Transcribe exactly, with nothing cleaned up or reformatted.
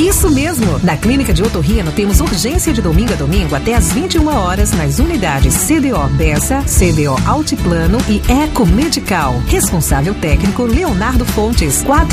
Isso mesmo! Na Clínica de Otorrino temos urgência de domingo a domingo até às vinte e uma horas nas unidades C D O Bessa, C D O Altiplano e Eco Medical. Responsável técnico Leonardo Fontes. quatro